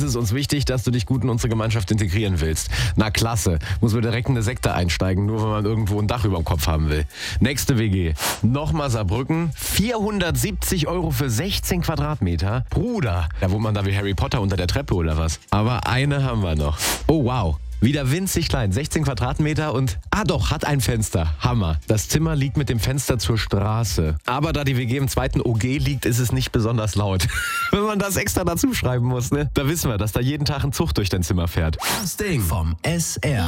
es uns wichtig, dass du dich gut in unsere Gemeinschaft integrieren willst. Na klasse, muss man direkt in eine Sekte einsteigen, nur wenn man irgendwo ein Dach über dem Kopf haben will. Nächste WG. Nochmal Saarbrücken. 470 € für 16 Quadratmeter. Bruder, da wohnt man da wie Harry Potter unter der Treppe oder was? Aber eine haben wir noch. Oh wow. Wieder winzig klein, 16 Quadratmeter und, hat ein Fenster. Hammer. Das Zimmer liegt mit dem Fenster zur Straße. Aber da die WG im zweiten OG liegt, ist es nicht besonders laut. Wenn man das extra dazu schreiben muss, ne? Da wissen wir, dass da jeden Tag ein Zug durch dein Zimmer fährt. Das Ding vom SR.